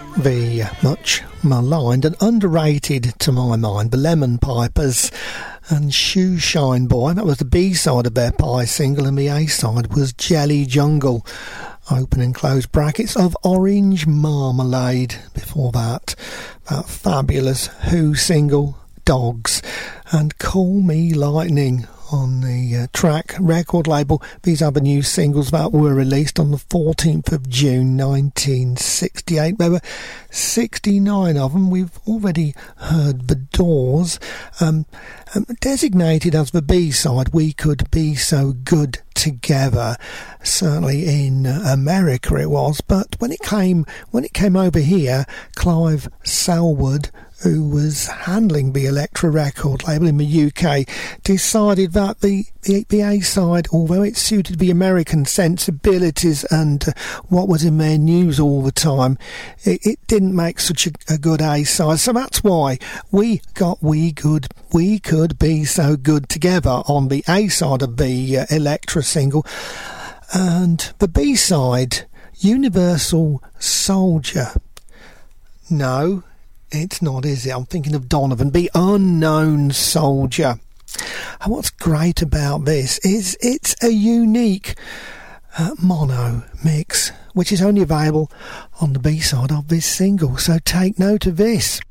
The much maligned and underrated, to my mind, the Lemon Pipers and Shoe Shine Boy. That was the B-side of their Pie single, and the A-side was Jelly Jungle, open and close brackets, of Orange Marmalade. Before that fabulous Who single, Dogs, and Call Me Lightning on the Track record label. These are the new singles that were released on the 14th of June 1968. There were 69 of them. We've already heard The Doors, designated as the B-side, We Could Be So Good Together. Certainly in America it was, but when it came over here, Clive Selwood, who was handling the Elektra record label in the UK, decided that the A-side, although it suited the American sensibilities and what was in their news all the time, it didn't make such a good A-side. So that's why we got We Could Be So Good Together on the A-side of the Elektra single. And the B-side, Universal Soldier. No, it's not, is it? I'm thinking of Donovan, the Unknown Soldier. And what's great about this is it's a unique mono mix, which is only available on the B-side of this single. So take note of this.